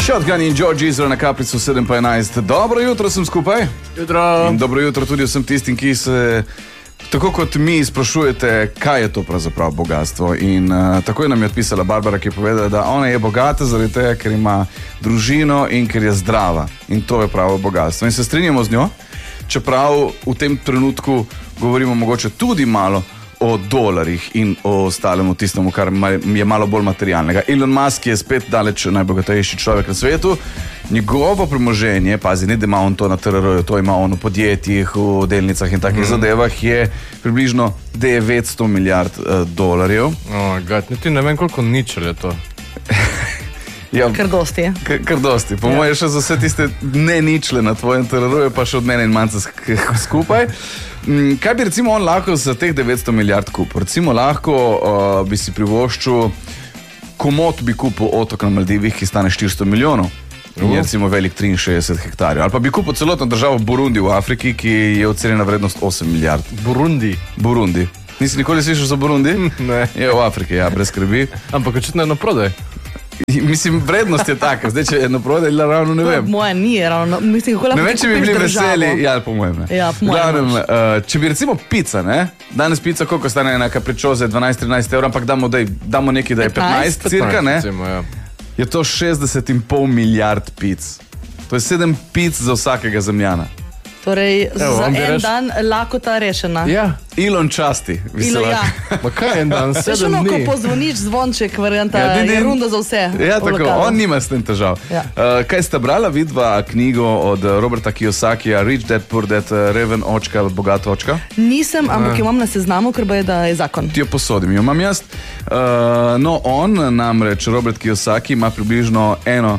Shotgun in George Ezra na Kapricu 7:11. Dobro jutro sem skupaj. Jutro. In dobro jutro tudi vsem tistim, ki se tako kot mi sprašujete, kaj je to pravzaprav bogatstvo. In takoj nam je odpisala Barbara, ki je povedala, da ona je bogata zaradi tega, ker ima družino in ker je zdrava. In to je pravo bogatstvo. In se strinjamo z njo, čeprav v tem trenutku govorimo mogoče tudi malo o dolarjih in o ostalem tistemu, kar je malo bolj materialnega. Elon Musk je spet daleč najbogatejši človek na svetu. Njegovo premoženje, pazi, ne da ima on to na TRR-ju, to ima on v podjetjih, v delnicah in takih zadevah, je približno 900 milijard dolarjev. Niti ne vem, koliko ničel je to. Ja, kar dosti. Kar dosti. Po moje še za vse tiste ne ničle na tvojem TRR-ju, pa še od mene in manjca skupaj. Kaj bi recimo on lahko za teh 900 milijard kupil? Recimo lahko bi si privoščil, komot bi kupil otok na Maldivih, ki stane 400 milijonov. In je recimo velik 63 hektarjev. Ali pa bi kupil celotno državo Burundi v Afriki, ki je ocenjena vrednost 8 milijard. Burundi. Nisi nikoli slišal za Burundi? Ne. Je v Afriki, ja, brez skrbi. Ampak očitno je na prodaj. Mislim, vrednost je taka. Zdaj, če je na prodaj, ravno ne vem. Moja ni ravno. Mislim, kako lahko ne vem, če bi bili veseli. Ja, po mojem ne. Ja, po mojem. Če bi recimo pica, ne? Danes pica, koliko stane ena capricciosa, 12-13 evrov, ampak damo nekaj, da je 15 cirka, ne? Je to 60,5 milijard pic. To je 7 pic za vsakega zemljana. Torej, za en dan lakota rešena. Ja, Elon časti. Ja. Ma kaj en dan, 7 dni? Ko pozvoniš zvonček, varianta je runda za vse. Ja, tako, on nima s tem težav. Ja. Kaj sta brala vidva knjigo od Roberta Kiyosakija, Rich Dad, Poor Dad, Reven očka, bogat očka? Nisem, ampak jo imam na seznamu, ker je, da je zakon. Ti jo posodim, jo imam jaz. No, on namreč, Robert Kiyosaki, ima približno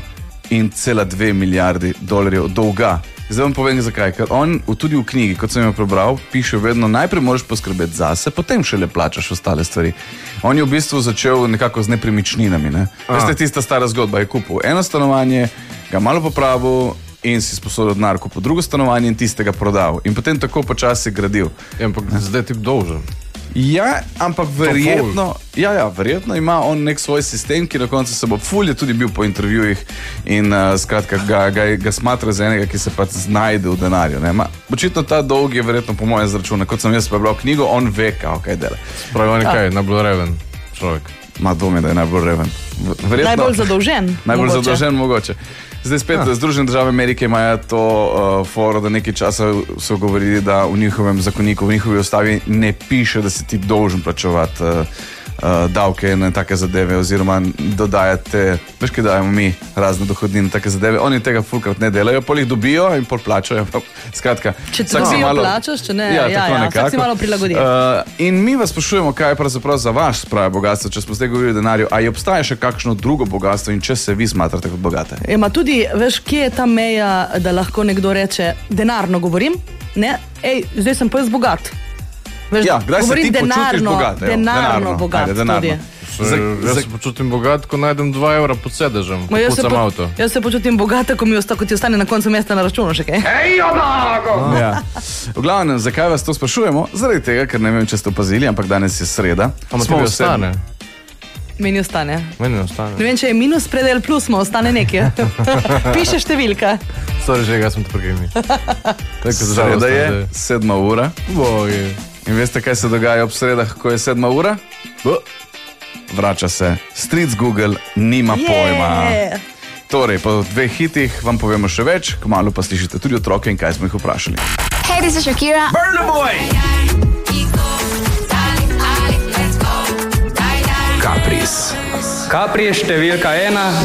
1,2 milijardi dolarjev dolga. Zdaj vam povem zakaj, ker on tudi v knjigi, kot sem jo prebral, piše vedno, najprej moraš poskrbeti zase, potem šele plačaš ostale stvari. On je v bistvu začel nekako z nepremičninami, ne? Veste, tista stara zgodba, je kupil eno stanovanje, ga malo popravil in si sposodil denar, kupil drugo stanovanje in tistega prodal. In potem tako počasi gradil. Ja, ampak zdaj ti dolžen. Ja, ampak verjetno ima on nek svoj sistem, ki na koncu se bo ful je tudi bil po intervjujih in skratka ga smatra za enega, ki se pa znajde v denarju. Očitno ta dolg je verjetno po mojem zračunu. Kot sem jaz prebral knjigo, on ve, kaj dela. Spravi, on je kaj, najbolj reven človek. Ma dvom je, da je najbolj reven. Najbolj zadolžen. Najbolj zadolžen mogoče. Zdaj spet, Združene države Amerike imajo to foro, da nekaj časa so govorili, da v njihovem zakoniku, v njihovi ustavi ne piše, da si ti dolžen plačevati davke in take zadeve, oziroma dodajate, veš, kaj dajemo mi razne dohodnine, take zadeve. Oni tega fulkrat ne delajo, pol jih dobijo in pol plačajo. Skratka, če te dobijo, plačaš, če ne, vsak si malo prilagodi. In mi vas sprašujemo, kaj je pravzaprav za vaš pravi bogatstvo, če smo zdaj govorili o denarju, a je obstaja še kakšno drugo bogatstvo in če se vi smatrate kot bogate? Ma tudi, veš, kje je ta meja, da lahko nekdo reče, denarno govorim, ne, zdaj sem pa jaz bogat. Veš, ja, kdaj se ti počutiš bogat? Denarno bogat tudi. Jaz se počutim bogat, ko najdem 2 evra pod sedežem, ko pucam avto. Jaz se počutim bogata, ko ti ostane na koncu mesta na računu še kaj. V glavnem, zakaj vas to sprašujemo? Zaradi tega, ker ne vem, če ste opazili, ampak danes je sreda. Ampak ostane. Meni ostane. Ne vem, če je minus predel plus, ostane nekaj. Piše številka. Sorry, že ga sem to pregledal. Sreda je 7 ura. In veste, kaj se dogaja ob sredah, ko je 7 ura? Vrača se. Stric Google nima pojma. Torej, po 2 hitih vam povemo še več, kmalu pa slišite tudi otroke in kaj smo jih vprašali. Hey, this is Shakira. Burna Boy! Kapri je številka 1.